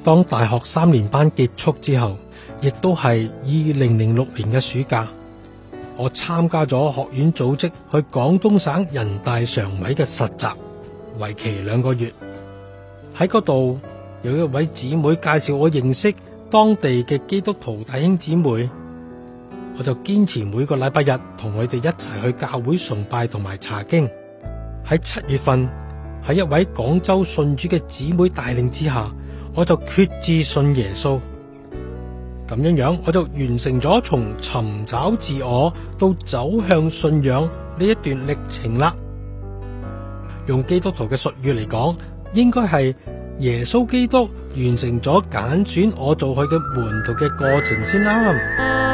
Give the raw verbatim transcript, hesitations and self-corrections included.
當大學三年班結束之後，亦都係二零零六年嘅暑假，我參加咗學院組織去廣東省人大常委嘅實習，為期兩個月。喺嗰度有一位姊妹介紹我認識當地嘅基督徒弟兄姊妹，我就堅持每個禮拜日同佢哋一齊去教會崇拜同埋查經。喺七月份，喺一位廣州信主嘅姊妹帶領之下，我就決志信耶穌。咁樣樣，我就完成咗從尋找自我到走向信仰呢一段歷程啦。用基督徒嘅術語嚟講，應該係耶穌基督完成咗揀選我做佢嘅門徒嘅過程先啱。